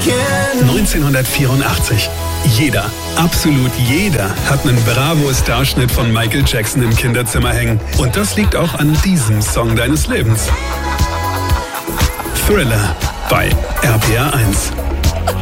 again. 1984. Jeder, absolut jeder, hat einen Bravo-Starschnitt von Michael Jackson im Kinderzimmer hängen. Und das liegt auch an diesem Song deines Lebens. Thriller bei RPR 1.